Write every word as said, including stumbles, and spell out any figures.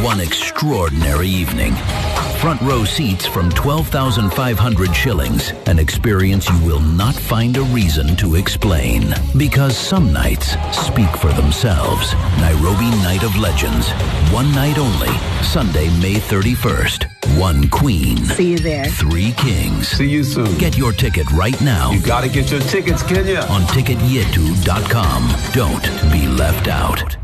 one extraordinary evening. Front row seats from twelve thousand five hundred shillings. An experience you will not find a reason to explain. Because some nights speak for themselves. Nairobi Night of Legends. One night only. Sunday, May thirty-first. One queen. See you there. Three kings. See you soon. Get your ticket right now. You gotta get your tickets, Kenya. On ticket yetu dot com. Don't be left out.